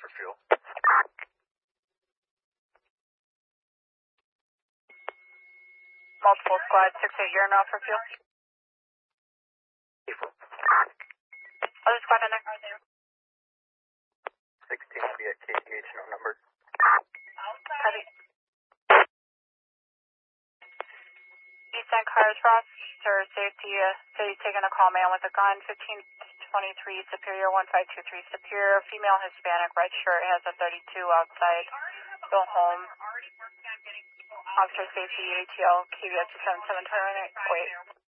for fuel. Multiple squad, 6-8, you're off for fuel. Other squad in there. 16 will be at KTH, no number. Copy. East End Cars, Roster Safety, City's taking a call, man with a gun, 1523 Superior, 1523 Superior, female Hispanic, red shirt, has a 32 outside, go home. Officer Safety, ATL, KVS 77 wait.